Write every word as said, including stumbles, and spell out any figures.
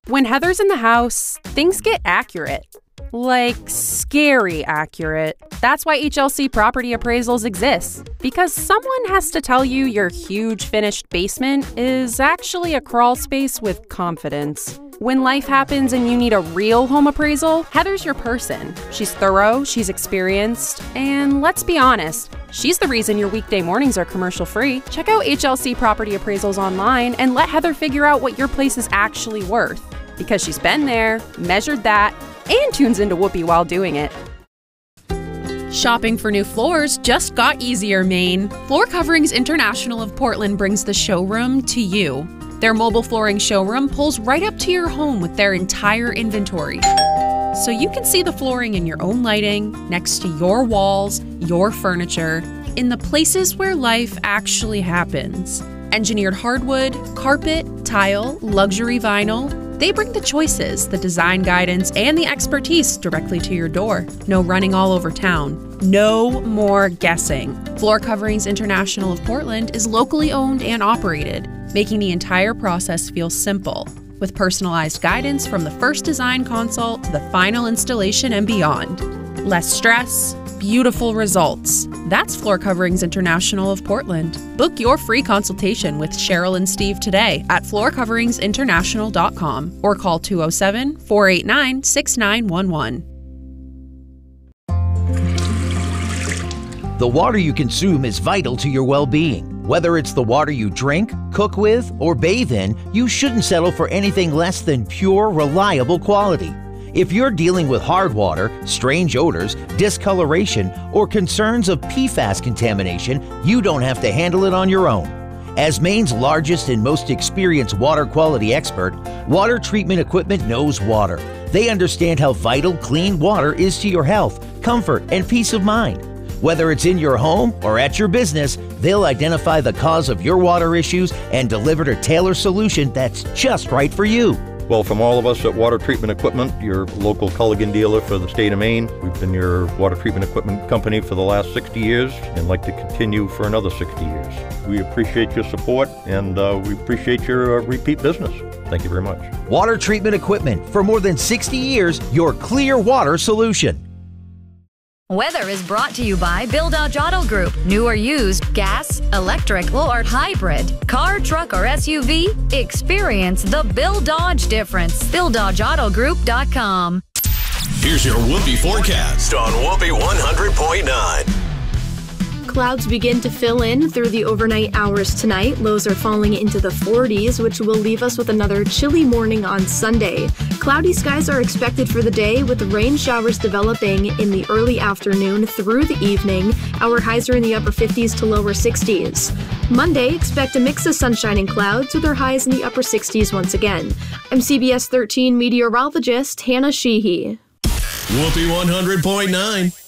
When Heather's in the house, things get accurate. Like, scary accurate. That's why H L C Property Appraisals exists. Because someone has to tell you your huge finished basement is actually a crawl space with confidence. When life happens and you need a real home appraisal, Heather's your person. She's thorough, she's experienced, and let's be honest, she's the reason your weekday mornings are commercial-free. Check out H L C Property Appraisals online and let Heather figure out what your place is actually worth. Because she's been there, measured that, and tunes into Whoopi while doing it. Shopping for new floors just got easier, Maine. Floor Coverings International of Portland brings the showroom to you. Their mobile flooring showroom pulls right up to your home with their entire inventory. So you can see the flooring in your own lighting, next to your walls, your furniture, in the places where life actually happens. Engineered hardwood, carpet, tile, luxury vinyl. They bring the choices, the design guidance, and the expertise directly to your door. No running all over town. No more guessing. Floor Coverings International of Portland is locally owned and operated, making the entire process feel simple, with personalized guidance from the first design consult to the final installation and beyond. Less stress, beautiful results. That's Floor Coverings International of Portland. Book your free consultation with Cheryl and Steve today at floor coverings international dot com or call two oh seven, four eight nine, six nine one one. The water you consume is vital to your well-being. Whether it's the water you drink, cook with, or bathe in, you shouldn't settle for anything less than pure, reliable quality. If you're dealing with hard water, strange odors, discoloration, or concerns of P FAS contamination, you don't have to handle it on your own. As Maine's largest and most experienced water quality expert, Water Treatment Equipment knows water. They understand how vital clean water is to your health, comfort, and peace of mind. Whether it's in your home or at your business, they'll identify the cause of your water issues and deliver a tailored solution that's just right for you. Well, from all of us at Water Treatment Equipment, your local Culligan dealer for the state of Maine, we've been your water treatment equipment company for the last sixty years and like to continue for another sixty years. We appreciate your support and uh, we appreciate your uh, repeat business. Thank you very much. Water Treatment Equipment, for more than sixty years, your clear water solution. Weather is brought to you by Bill Dodge Auto Group. New or used, gas, electric, or hybrid, car, truck, or S U V, experience the Bill Dodge difference. Bill Dodge Auto Group dot com. Here's your Whoopi forecast on Whoopi one hundred point nine. Clouds begin to fill in through the overnight hours tonight. Lows are falling into the forties, which will leave us with another chilly morning on Sunday. Cloudy skies are expected for the day, with rain showers developing in the early afternoon through the evening. Our highs are in the upper fifties to lower sixties. Monday, expect a mix of sunshine and clouds, with our highs in the upper sixties once again. I'm C B S thirteen meteorologist Hannah Sheehy. Whoopi one hundred point nine.